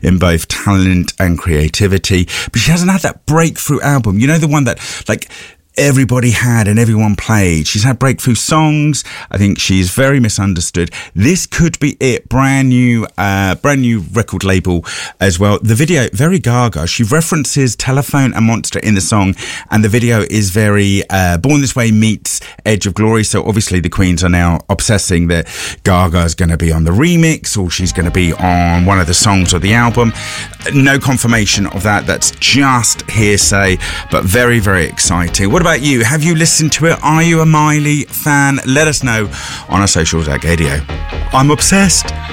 in both talent and creativity, but she hasn't had that breakthrough album. You know, the one that, like, everybody had and everyone played. She's had breakthrough songs. I think she's very misunderstood. This could be it. Brand new record label as well. The video, very Gaga. She references Telephone and Monster in the song, and the video is very Born This Way meets Edge of Glory. So obviously the Queens are now obsessing that Gaga's going to be on the remix, or she's going to be on one of the songs of the album. No confirmation of that. That's just hearsay, but very, very exciting. What about you? Have you listened to it? Are you a Miley fan? Let us know on our socials at Gadio. I'm obsessed.